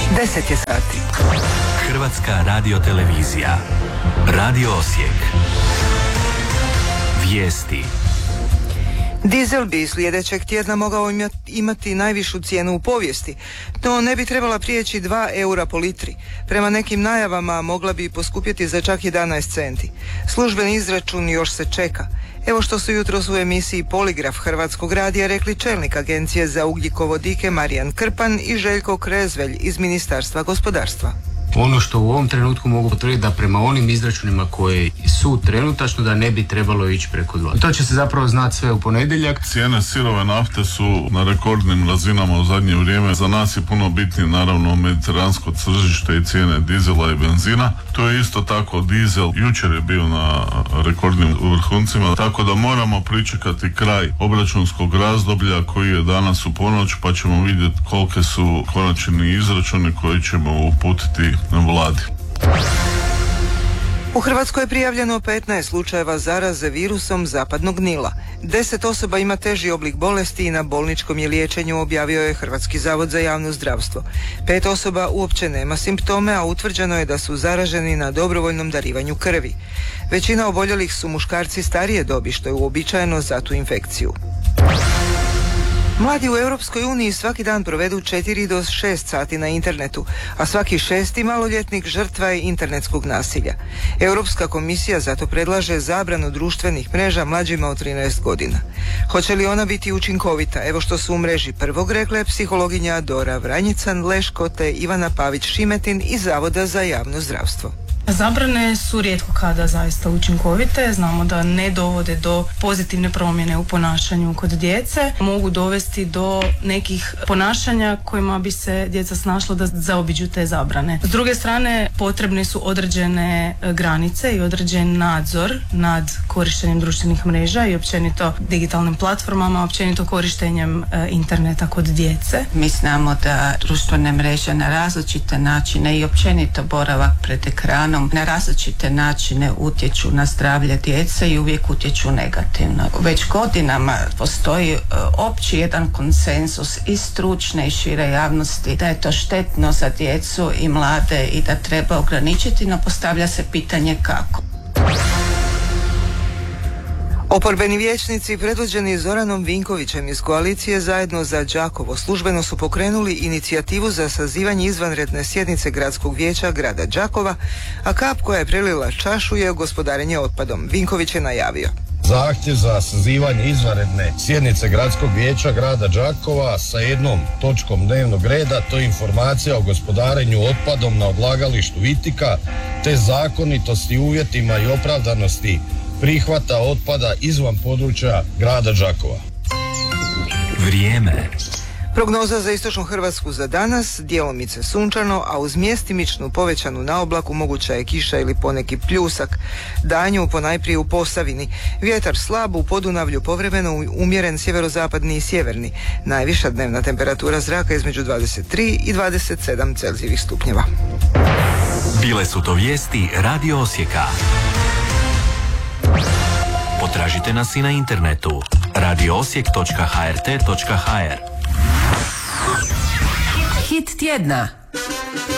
10 je sati. Hrvatska radiotelevizija. Radio Osijek. Vijesti. Dizel bi sljedećeg tjedna mogao imati najvišu cijenu u povijesti, no ne bi trebala prijeći 2 eura po litri. Prema nekim najavama mogla bi poskupjeti za čak 11 centi. Službeni izračun još se čeka. Evo što su jutros u emisiji Poligraf Hrvatskog radija rekli čelnik Agencije za ugljikovodike Marijan Krpan i Željko Krezvelj iz Ministarstva gospodarstva. Ono što u ovom trenutku mogu potvrditi da prema onim izračunima koji su trenutačno da ne bi trebalo ići preko 2. To će se zapravo znati sve u ponedjeljak. Cijene sirove nafte su na rekordnim razinama u zadnje vrijeme. Za nas je puno bitnije naravno mediteransko tržište i cijene dizela i benzina. To je isto tako dizel. Jučer je bio na rekordnim vrhuncima, tako da moramo pričekati kraj obračunskog razdoblja koji je danas u ponoć, pa ćemo vidjeti kolike su konačni izračuni koji ćemo uputiti na vladi. U Hrvatskoj je prijavljeno 15 slučajeva zaraze virusom zapadnog Nila. 10 osoba ima teži oblik bolesti i na bolničkom je liječenju, objavio je Hrvatski zavod za javno zdravstvo. 5 osoba uopće nema simptome, a utvrđeno je da su zaraženi na dobrovoljnom darivanju krvi. Većina oboljelih su muškarci starije dobi, što je uobičajeno za tu infekciju. Mladi u Europskoj uniji svaki dan provedu 4 do 6 sati na internetu, a svaki 6. maloljetnik žrtva je internetskog nasilja. Europska komisija zato predlaže zabranu društvenih mreža mlađima od 13 godina. Hoće li ona biti učinkovita? Evo što su u mreži Prvog rekle psihologinja Dora Vranjican-Leško te Ivana Pavić-Šimetin iz Zavoda za javno zdravstvo. Zabrane su rijetko kada zaista učinkovite, znamo da ne dovode do pozitivne promjene u ponašanju kod djece, mogu dovesti do nekih ponašanja kojima bi se djeca snašla da zaobiđu te zabrane. S druge strane, potrebne su određene granice i određen nadzor nad korištenjem društvenih mreža i općenito digitalnim platformama, općenito korištenjem interneta kod djece. Mi znamo da društvene mreže na različite načine i općenito boravak pred ekranom na različite načine utječu na zdravlje djece i uvijek utječu negativno. Već godinama postoji opći jedan konsenzus i stručne i šire javnosti da je to štetno za djecu i mlade i da treba ograničiti, no postavlja se pitanje kako. Oporbeni vijećnici predvođeni Zoranom Vinkovićem iz koalicije Zajedno za Đakovo službeno su pokrenuli inicijativu za sazivanje izvanredne sjednice Gradskog vijeća grada Đakova, a kap koja je prelila čašu je gospodarenje otpadom. Vinković je najavio. Zahtjev za sazivanje izvanredne sjednice Gradskog vijeća grada Đakova sa jednom točkom dnevnog reda, to je informacija o gospodarenju otpadom na odlagalištu Vitika, te zakonitosti, uvjetima i opravdanosti prihvata otpada izvan područja grada Đakova. Vrijeme. Prognoza za istočnu Hrvatsku za danas, djelomice sunčano, a uz mjestimičnu povećanu naoblaku moguća je kiša ili poneki pljusak. Danju ponajprije u Posavini. Vjetar slab, u Podunavlju povremeno umjeren sjeverozapadni i sjeverni. Najviša dnevna temperatura zraka između 23 i 27 Celzijevih stupnjeva. Bile su to vijesti Radio Osijeka. Potražite nas i na internetu radioosijek.hrt.hr. Hit tjedna.